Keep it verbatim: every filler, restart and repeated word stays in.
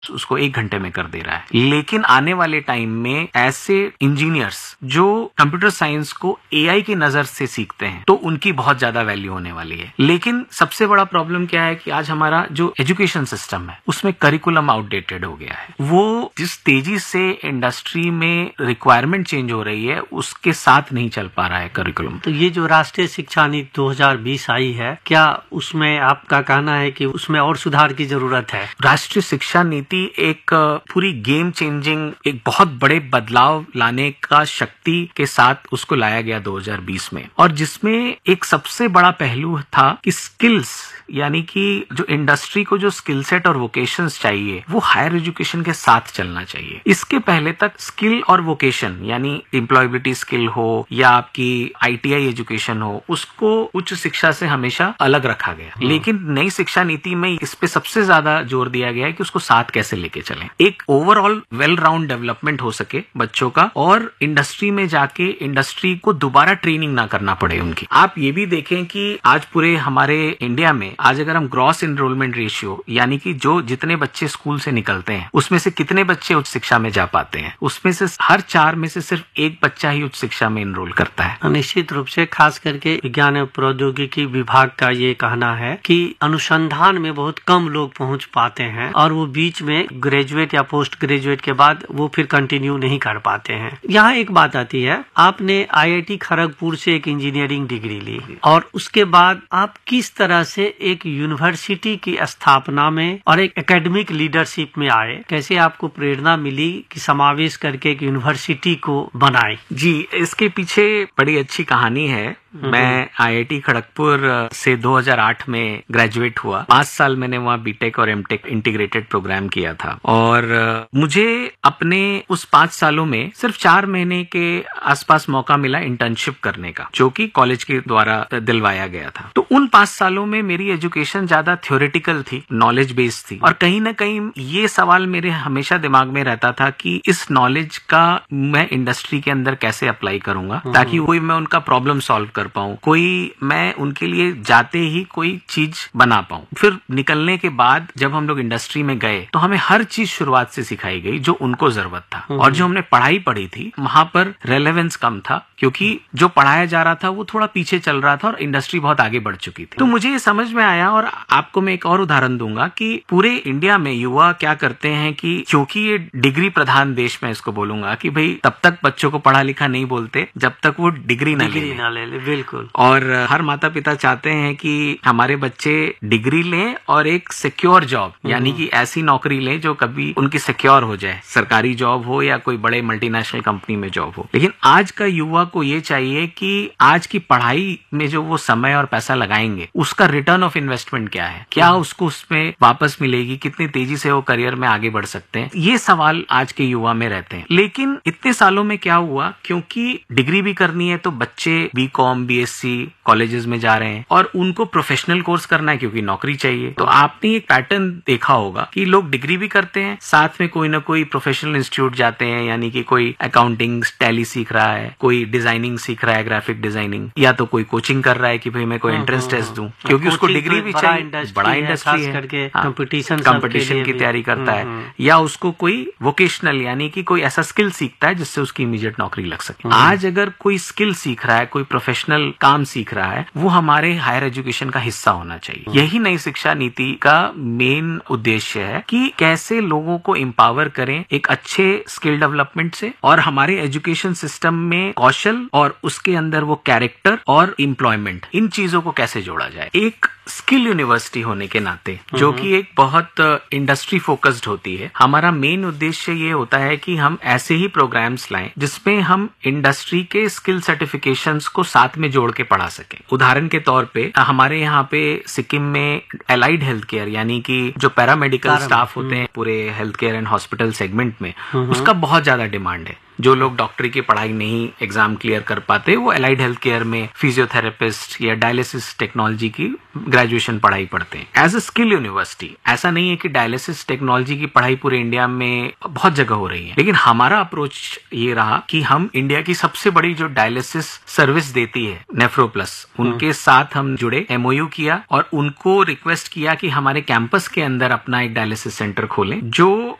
उसको एक घंटे में कर दे रहा है। लेकिन आने वाले टाइम में ऐसे इंजीनियर्स जो कंप्यूटर साइंस को एआई की नजर से सीखते हैं तो उनकी बहुत ज्यादा वैल्यू होने वाली है। लेकिन सबसे बड़ा प्रॉब्लम क्या है कि आज हमारा जो एजुकेशन सिस्टम है उसमें करिकुलम आउटडेटेड हो गया है। वो जिस तेजी से इंडस्ट्री में रिक्वायरमेंट चेंज हो रही है उसके साथ नहीं चल पा रहा है करिकुलम। तो ये जो राष्ट्रीय शिक्षा नीति दो हज़ार बीस आई है, क्या उसमें आपका कहना है कि उसमें और सुधार की जरूरत है? राष्ट्रीय शिक्षा नीति एक पूरी गेम चेंजिंग, एक बहुत बड़े बदलाव लाने का शक्ति के साथ उसको लाया गया दो हज़ार बीस में, और जिसमें एक सबसे बड़ा पहलू था कि स्किल्स, यानी कि जो इंडस्ट्री को जो स्किल सेट और वोकेशंस चाहिए वो हायर एजुकेशन के साथ चलना चाहिए। इसके पहले तक स्किल और वोकेशन यानी एम्प्लॉयबिलिटी स्किल हो या आपकी आईटीआई एजुकेशन हो, उसको उच्च शिक्षा से हमेशा अलग रखा गया। लेकिन नई शिक्षा नीति में इस पे सबसे ज्यादा जोर दिया गया है कि उसको साथ कैसे लेके चलें, एक ओवरऑल वेल राउंड डेवलपमेंट हो सके बच्चों का, और इंडस्ट्री में जाके इंडस्ट्री को दोबारा ट्रेनिंग ना करना पड़े उनकी। आप ये भी देखें कि आज पूरे हमारे इंडिया में आज अगर हम ग्रॉस एनरोलमेंट रेशियो यानी कि जो जितने बच्चे स्कूल से निकलते हैं उसमें से कितने बच्चे उच्च शिक्षा में जा पाते हैं, उसमें से हर चार में से सिर्फ एक बच्चा ही उच्च शिक्षा में एनरोल करता है। निश्चित रूप से खास करके विज्ञान एवं प्रौद्योगिकी विभाग का ये कहना है कि अनुसंधान में बहुत कम लोग पहुंच पाते हैं और वो बीच में ग्रेजुएट या पोस्ट ग्रेजुएट के बाद वो फिर कंटिन्यू नहीं कर पाते हैं। यहाँ एक बात आती है, आपने आईआईटी खड़गपुर से एक इंजीनियरिंग डिग्री ली और उसके बाद आप किस तरह से एक यूनिवर्सिटी की स्थापना में और एक एकेडमिक लीडरशिप में आए? कैसे आपको प्रेरणा मिली कि समावेश करके एक यूनिवर्सिटी को बनाए? जी, इसके पीछे बड़ी अच्छी कहानी है। मैं आईआईटी खड़गपुर से दो हज़ार आठ में ग्रेजुएट हुआ। पांच साल मैंने वहाँ बीटेक और एमटेक इंटीग्रेटेड प्रोग्राम किया था, और मुझे अपने उस पांच सालों में सिर्फ चार महीने के आसपास मौका मिला इंटर्नशिप करने का, जो कि कॉलेज के द्वारा दिलवाया गया था। तो उन पांच सालों में मेरी एजुकेशन ज्यादा थ्योरेटिकल थी, नॉलेज बेस्ड थी, और कहीं ना कहीं ये सवाल मेरे हमेशा दिमाग में रहता था कि इस नॉलेज का मैं इंडस्ट्री के अंदर कैसे अप्लाई करूंगा ताकि कोई मैं उनका प्रॉब्लम सॉल्व कर पाऊं, कोई मैं उनके लिए जाते ही कोई चीज बना पाऊं। फिर निकलने के बाद जब हम लोग इंडस्ट्री में गए तो हमें हर चीज शुरुआत से सिखाई गई जो उनको जरूरत था, और जो हमने पढ़ाई पढ़ी थी वहां पर रेलेवेंस कम था क्योंकि जो पढ़ाया जा रहा था वो थोड़ा पीछे चल रहा था और इंडस्ट्री बहुत आगे बढ़ चुकी थी। तो मुझे ये समझ में आया, और आपको मैं एक और उदाहरण दूंगा कि पूरे इंडिया में युवा क्या करते हैं कि क्योंकि ये डिग्री प्रधान देश में इसको बोलूंगा कि भाई तब तक बच्चों को पढ़ा लिखा नहीं बोलते जब तक वो डिग्री ना ले, ना ले, ले बिल्कुल। और हर माता पिता चाहते हैं कि हमारे बच्चे डिग्री लें और एक सिक्योर जॉब यानी कि ऐसी नौकरी लें जो कभी उनकी सिक्योर हो जाए, सरकारी जॉब हो या कोई बड़े मल्टीनेशनल कंपनी में जॉब हो। लेकिन आज का युवा को ये चाहिए कि आज की पढ़ाई में जो वो समय और पैसा लगाएंगे उसका रिटर्न ऑफ इन्वेस्टमेंट क्या है, क्या उसको उसमें वापस मिलेगी, कितनी तेजी से वो करियर में आगे बढ़ सकते हैं, ये सवाल आज के युवा में रहते हैं। लेकिन इतने सालों में क्या हुआ, क्योंकि डिग्री भी करनी है तो बच्चे B com B S C colleges में जा रहे हैं और उनको प्रोफेशनल कोर्स करना है क्योंकि नौकरी चाहिए। तो आपने एक पैटर्न देखा होगा कि लोग डिग्री भी करते हैं, साथ में कोई ना कोई प्रोफेशनल इंस्टीट्यूट जाते हैं, यानी कि कोई अकाउंटिंग टैली सीख रहा है, कोई डिजाइनिंग सीख रहा है, ग्राफिक डिजाइनिंग, या तो कोई कोचिंग कर रहा है कि भाई मैं कोई एंट्रेंस टेस्ट दूं क्योंकि उसको डिग्री भी चाहिए, बड़ा इंडस्ट्री है, कंपटीशन कंपटीशन की तैयारी करता है, या उसको कोई वोकेशनल यानी कि कोई ऐसा स्किल सीखता है जिससे उसकी इमीडिएट नौकरी लग सके। आज अगर कोई स्किल सीख रहा है, कोई प्रोफेशनल काम सीख रहा है, वो हमारे हायर एजुकेशन का हिस्सा होना चाहिए। यही नई शिक्षा नीति का मेन उद्देश्य है कि कैसे लोगों को एम्पावर करें एक अच्छे स्किल डेवलपमेंट से, और हमारे एजुकेशन सिस्टम में कौशल और उसके अंदर वो कैरेक्टर और एम्प्लॉयमेंट, इन चीजों को कैसे जोड़ा जाए। एक स्किल यूनिवर्सिटी होने के नाते जो कि एक बहुत इंडस्ट्री फोकस्ड होती है, हमारा मेन उद्देश्य ये होता है कि हम ऐसे ही प्रोग्राम्स लाएं जिसमें हम इंडस्ट्री के स्किल सर्टिफिकेशंस को साथ में जोड़ के पढ़ा सकें। उदाहरण के तौर पे हमारे यहाँ पे सिक्किम में एलाइड हेल्थ केयर यानी कि जो पैरामेडिकल स्टाफ होते हैं पूरे health care and hospital segment में, उसका बहुत ज्यादा डिमांड है। जो लोग डॉक्टरी की पढ़ाई नहीं एग्जाम क्लियर कर पाते वो एलाइड हेल्थ केयर में फिजियोथेरेपिस्ट या डायलिसिस टेक्नोलॉजी की ग्रेजुएशन पढ़ाई पढ़ते हैं एज ए स्किल यूनिवर्सिटी। ऐसा नहीं है कि डायलिसिस टेक्नोलॉजी की पढ़ाई पूरे इंडिया में बहुत जगह हो रही है, लेकिन हमारा अप्रोच ये रहा कि हम इंडिया की सबसे बड़ी जो डायलिसिस सर्विस देती है नेफ्रोप्लस, उनके साथ हम जुड़े, एमओयू किया और उनको रिक्वेस्ट किया कि हमारे कैंपस के अंदर अपना एक डायलिसिस सेंटर खोलें जो